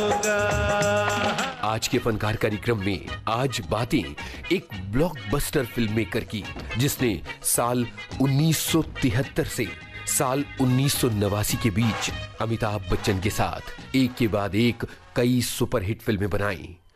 आज के फनकार कार्यक्रम में आज बातें एक ब्लॉकबस्टर फिल्म मेकर की, जिसने साल 1973 से साल 1989 के बीच अमिताभ बच्चन के साथ एक के बाद एक कई सुपरहिट फिल्में बनाई।